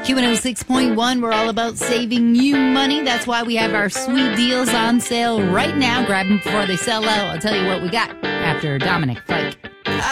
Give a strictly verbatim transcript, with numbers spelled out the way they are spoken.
Q one oh six point one, we're all about saving you money. That's why we have our sweet deals on sale right now. Grab them before they sell out. I'll tell you what we got after Dominic Fike.